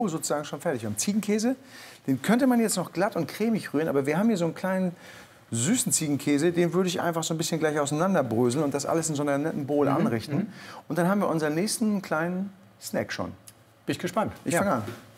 sozusagen schon fertig. Wir haben Ziegenkäse, den könnte man jetzt noch glatt und cremig rühren, aber wir haben hier so einen kleinen süßen Ziegenkäse, den würde ich einfach so ein bisschen gleich auseinanderbröseln und das alles in so einer netten Bowl anrichten. Und dann haben wir unseren nächsten kleinen Snack schon. Bin ich gespannt. Ich fange an.